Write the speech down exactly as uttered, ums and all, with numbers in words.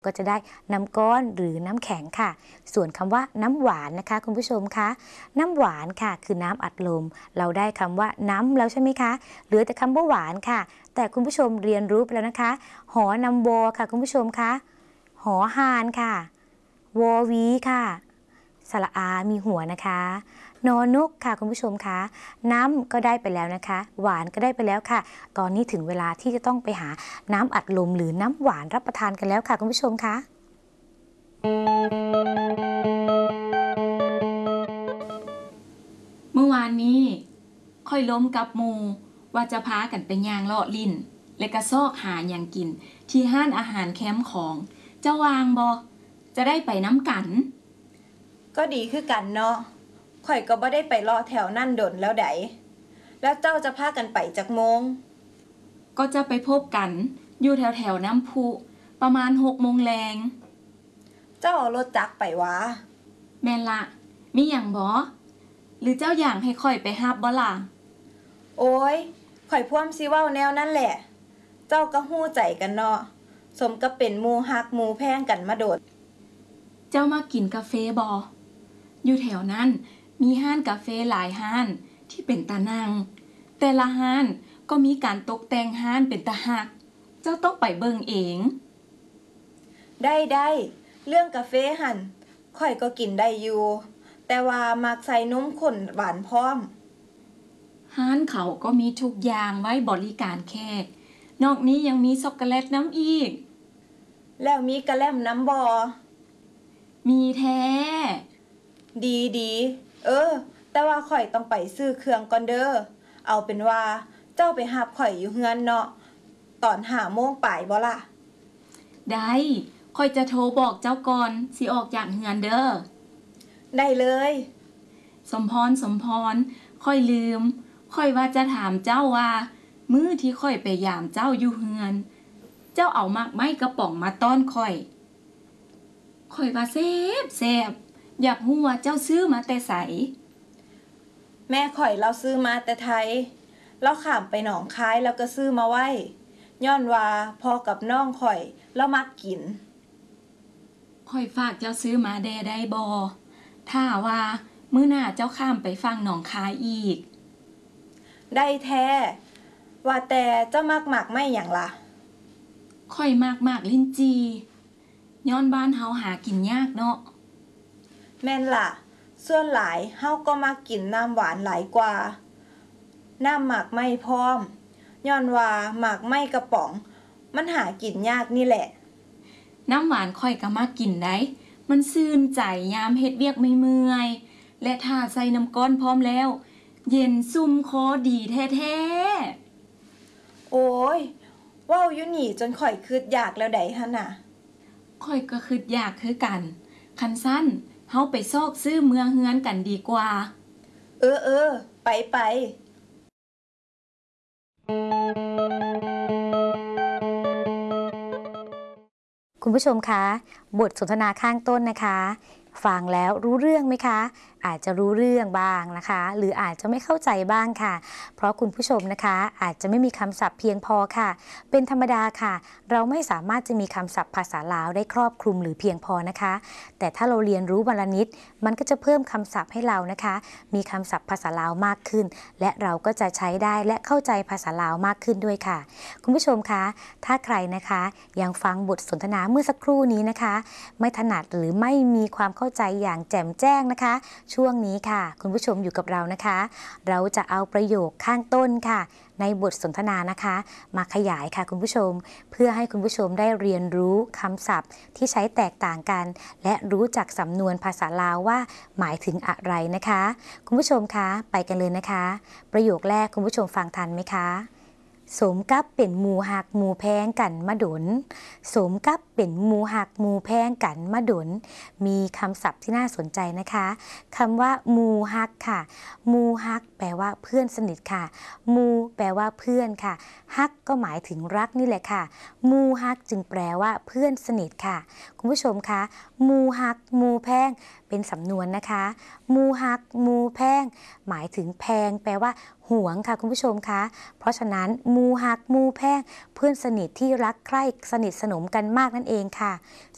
ก็จะได้น้ำก้อนหรือน้ำแข็งค่ะส่วนคำว่าน้ำหวานนะคะคุณผู้ชมคะน้ำหวานค่ะคือน้ำอัดลมเราได้คำว่าน้ำแล้วใช่ไหมคะเหลือแต่คำว่าหวานค่ะแต่คุณผู้ชมเรียนรู้ไปแล้วนะคะหอนำวอค่ะคุณผู้ชมคะหอหานค่ะวอวีค่ะสระอามีหัวนะคะนอนกค่ะคุณผู้ชมคะน้ำก็ได้ไปแล้วนะคะหวานก็ได้ไปแล้วค่ะตอนนี้ถึงเวลาที่จะต้องไปหาน้ำอัดลมหรือน้ำหวานรับประทานกันแล้วค่ะคุณผู้ชมคะเมื่อวานนี้ค่อยล้มกับหมู่ว่าจะพากันไปย่างเลาะลิ้นและก็ซอกหาหยังกินที่ห้านอาหารแคมป์ของเจ้าวางบ่จะได้ไปน้ำกันก็ดีคือกันเนาะข่อยก็บ่ได้ไปรอแถวนั่นดนแล้วไดแล้วเจ้าจะพากันไปจักโมงก็จะไปพบกันอยู่แถวแถวน้ำพุประมาณหกโมงแรงเจ้าเอารถจักรไปวะแม่นละมีหยังบ่หรือเจ้าอย่างให้ค่อยไปฮับบ่ล่ะโอ้ยข่อยพ่วมสิเว้าแนวนั่นแหละเจ้าก็ฮู้ใจกันเนาะสมกับเป็นหมู่ฮักหมู่แพงกันมาโดดเจ้ามากินกาแฟบ่อยู่แถวนั้นมีห้านกาแฟหลายห้านที่เป็นตานั่งแต่ละห้านก็มีการตกแต่งห้านเป็นตาฮักเจ้าต้องไปเบิ่งเองได้ได้เรื่องกาแฟหั่นข่อยก็กินได้อยู่แต่ว่ามักใส่นมข้นหวานพร้อมห้านเขาก็มีทุกอย่างไว้บริการแขกนอกนี้ยังมีช็อกโกแลตน้ำอีกแล้วมีกะแล่มน้ำบอมีแท้ดีดีเออแต่ว่าข่อยต้องไปซื้อเครื่องก่อนเด้อเอาเป็นว่าเจ้าไปหับข่อยอยู่เฮือนเนาะตอนห้าโมงป่ายบ่ล่ะได้ค่อยจะโทรบอกเจ้าก่อนสิออกจากเฮือนเด้อได้เลยสมพรสมพรค่อยลืมค่อยว่าจะถามเจ้าว่ามื้อที่ค่อยไปยามเจ้าอยู่เฮือนเจ้าเอามากไม้กระป๋องมาต้อนค่อยค่อยว่าแซ่บแซ่บอยากรู้ว่าเจ้าซื้อมาแต่ไสแม่ข่อยเราซื้อมาแต่ไทยเราข้ามไปหนองคายแล้วก็ซื้อมาไว้ย้อนว่าพอกับน้องข่อยเรามักกินค่อยฝากเจ้าซื้อมาแด่ได้บ่ถ้าว่ามื้อหน้าเจ้าข้ามไปฟังหนองคายอีกได้แท้ว่าแต่เจ้ามักหมักไม่หยังล่ะค่อยมากมากลิ้นจีย้อนบ้านเฮาหากินยากเนาะแม่นล่ะส่วนหลายเฮาก็มักกินน้ำหวานหลายกว่าน้ำหมักไม่พร้อมย้อนว่าหมักไม่กระป๋องมันหากินยากนี่แหละน้ำหวานค่อยก็มากินได้มันซื่นใจยามเฮ็ดเวียกไม่เมื่อยและถ้าใส่น้ำก้อนพร้อมแล้วเย็นซุ่มคอดีแท้ๆโอ้ยว้าวอยู่นี่จนข่อยคิดอยากแล้วไดหั่นน่ะค่อยก็คิดอยากคือกันคันสั้นเฮาไปซอกซื้อเมืองเฮือนกันดีกว่าเออเออไปไปคุณผู้ชมคะบทสนทนาข้างต้นนะคะฟังแล้วรู้เรื่องไหมคะอาจจะรู้เรื่องบ้างนะคะหรืออาจจะไม่เข้าใจบ้างค่ะเพราะคุณผู้ชมนะคะอาจจะไม่มีคำศัพท์เพียงพอค่ะเป็นธรรมดาค่ะเราไม่สามารถจะมีคำศัพท์ภาษาลาวได้ครอบคลุมหรือเพียงพอนะคะแต่ถ้าเราเรียนรู้วันละนิดมันก็จะเพิ่มคำศัพท์ให้เรานะคะมีคำศัพท์ภาษาลาวมากขึ้นและเราก็จะใช้ได้และเข้าใจภาษาลาวมากขึ้นด้วยค่ะคุณผู้ชมคะถ้าใครนะคะยังฟังบทสนทนาเมื่อสักครู่นี้นะคะไม่ถนัดหรือไม่มีความเข้าใจอย่างแจ่มแจ้งนะคะช่วงนี้ค่ะคุณผู้ชมอยู่กับเรานะคะเราจะเอาประโยคข้างต้นค่ะในบทสนทนานะคะมาขยายค่ะคุณผู้ชมเพื่อให้คุณผู้ชมได้เรียนรู้คำศัพท์ที่ใช้แตกต่างกันและรู้จักสำนวนภาษาลาวว่าหมายถึงอะไรนะคะคุณผู้ชมคะไปกันเลยนะคะประโยคแรกคุณผู้ชมฟังทันไหมคะสมกับเป็นหมู่หักหมู่แพงกันมาดนสมกับเป็นหมู่หักหมู่แพงกันมาดนมีคำศัพท์ที่น่าสนใจนะคะคำว่าหมู่หักค่ะหมู่หักแปลว่าเพื่อนสนิทค่ะหมู่แปลว่าเพื่อนค่ะฮักก็หมายถึงรักนี่แหละค่ะหมู่ฮักจึงแปลว่าเพื่อนสนิทค่ะคุณผู้ชมคะหมู่หักหมู่แพงเป็นสำนวนนะคะหมู่หักหมู่แพงหมายถึงแพงแปลว่าหวงค่ะคุณผู้ชมคะเพราะฉะนั้นหมู่หักหมู่แพงเพื่อนสนิทที่รักใคร่สนิทสนมกันมากนั่นเองค่ะ